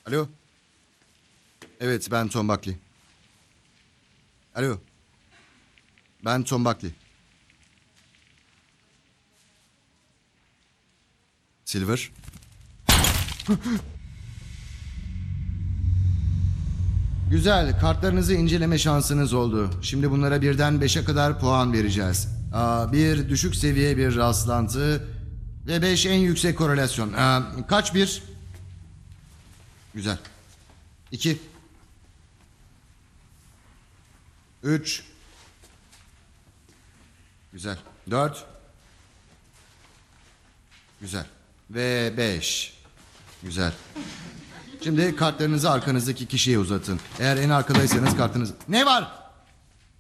Alo. Evet, ben Tom Buckley. Alo. Ben Tom Buckley. Silver. Güzel, kartlarınızı inceleme şansınız oldu. Şimdi bunlara birden 5'e kadar puan vereceğiz. Bir düşük seviye bir rastlantı ve 5 en yüksek korelasyon. Kaç bir? Güzel. 2. 3. Güzel. 4. Güzel. Ve 5. Güzel. Şimdi kartlarınızı arkanızdaki kişiye uzatın. Eğer en arkadaysanız kartınız... Ne var?